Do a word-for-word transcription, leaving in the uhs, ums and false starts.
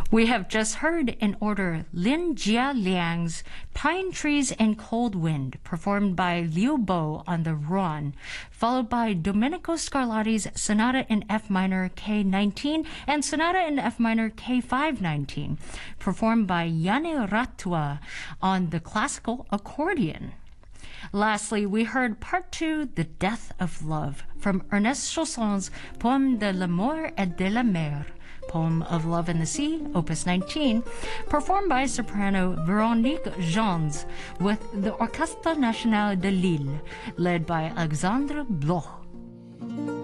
We have just heard in order Lin Jia Liang's Pine Trees and Cold Wind, performed by Liu Bo on the Ruan, followed by Domenico Scarlatti's Sonata in F minor K nineteen and Sonata in F minor K five nineteen, performed by Yanni Ratua on the classical accordion. Lastly, we heard Part two, The Death of Love, from Ernest Chausson's Poème de l'amour et de la mer, Poem of Love and the Sea, Opus nineteen, performed by soprano Véronique Jans with the Orchestre National de Lille, led by Alexandre Bloch.